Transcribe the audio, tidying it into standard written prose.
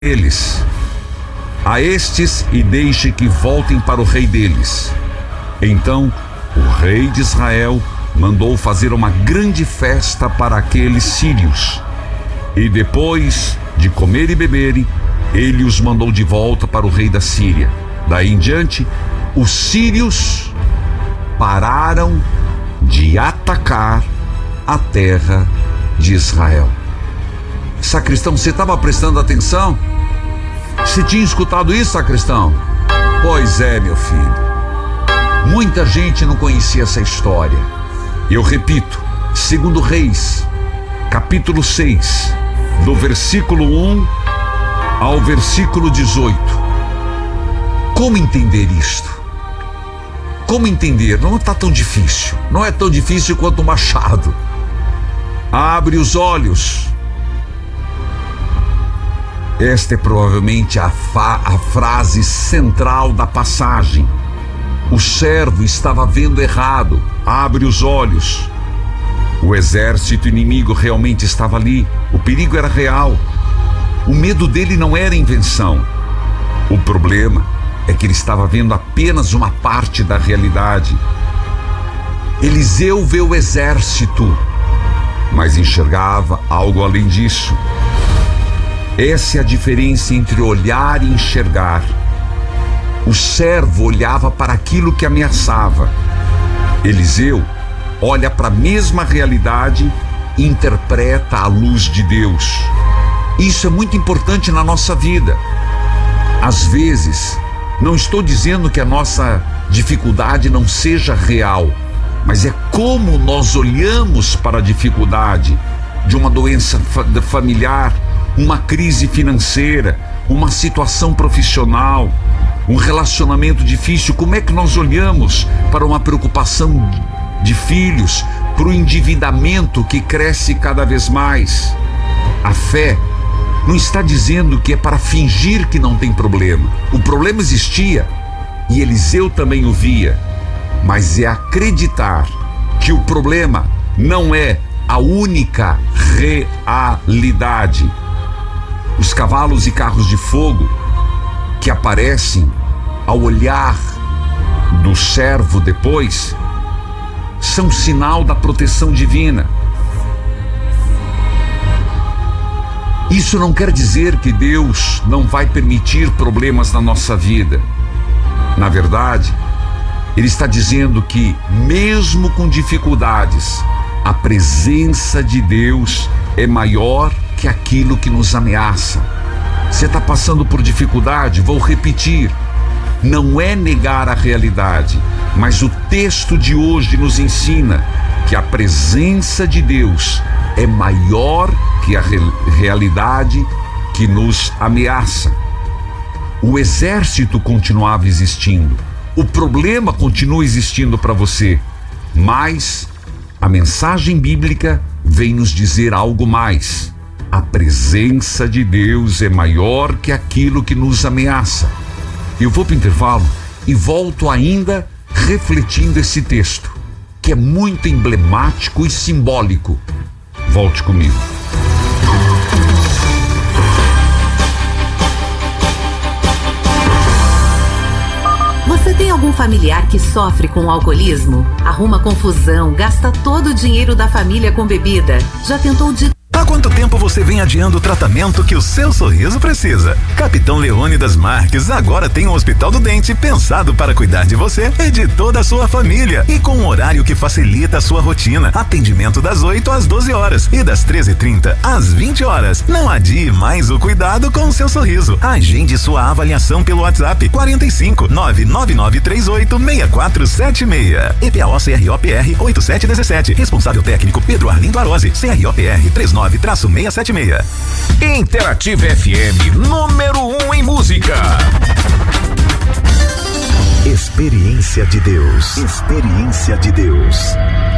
eles a estes e deixe que voltem para o rei deles. Então o rei de Israel mandou fazer uma grande festa para aqueles sírios. E depois de comer e beberem, ele os mandou de volta para o rei da Síria. Daí em diante, os sírios pararam de atacar a terra de Israel. Sacristão, você estava prestando atenção? Você tinha escutado isso, sacristão? Pois é, meu filho. Muita gente não conhecia essa história. Eu repito, 2 Reis, capítulo 6, do versículo 1 ao versículo 18. Como entender isto? Como entender? Não está tão difícil. Não é tão difícil quanto o machado. Abre os olhos. Esta é provavelmente a frase central da passagem. O servo estava vendo errado. Abre os olhos. O exército inimigo realmente estava ali. O perigo era real. O medo dele não era invenção. O problema é que ele estava vendo apenas uma parte da realidade. Eliseu vê o exército, mas enxergava algo além disso. Essa é a diferença entre olhar e enxergar. O servo olhava para aquilo que ameaçava. Eliseu olha para a mesma realidade e interpreta a luz de Deus. Isso é muito importante na nossa vida. Às vezes, não estou dizendo que a nossa dificuldade não seja real, mas é como nós olhamos para a dificuldade de uma doença familiar, uma crise financeira, uma situação profissional, um relacionamento difícil. Como é que nós olhamos para uma preocupação de filhos, para o endividamento que cresce cada vez mais? A fé não está dizendo que é para fingir que não tem problema. O problema existia e Eliseu também o via, mas é acreditar que o problema não é a única realidade. Os cavalos e carros de fogo que aparecem ao olhar do servo depois são sinal da proteção divina. Isso não quer dizer que Deus não vai permitir problemas na nossa vida. Na verdade, Ele está dizendo que, mesmo com dificuldades, a presença de Deus é maior que aquilo que nos ameaça. Você está passando por dificuldade? Vou repetir. Não é negar a realidade, mas o texto de hoje nos ensina que a presença de Deus é maior que a realidade que nos ameaça. O exército continuava existindo, o problema continua existindo para você, mas a mensagem bíblica vem nos dizer algo mais. A presença de Deus é maior que aquilo que nos ameaça. Eu vou para o intervalo e volto ainda refletindo esse texto, que é muito emblemático e simbólico. Volte comigo. Você tem algum familiar que sofre com o alcoolismo? Arruma confusão, gasta todo o dinheiro da família com bebida. Já tentou de... Há quanto tempo você vem adiando o tratamento que o seu sorriso precisa? Capitão Leônidas Marques agora tem um Hospital do Dente pensado para cuidar de você e de toda a sua família, e com um horário que facilita a sua rotina. Atendimento das 8 às 12 horas e das 13h30 às 20 horas. Não adie mais o cuidado com o seu sorriso. Agende sua avaliação pelo WhatsApp 45 99938 6476. EPAO CROPR 8717. Responsável técnico Pedro Arlindo Arose. CROPR 39-676. Interativa FM, número 1 em música. Experiência de Deus. Experiência de Deus.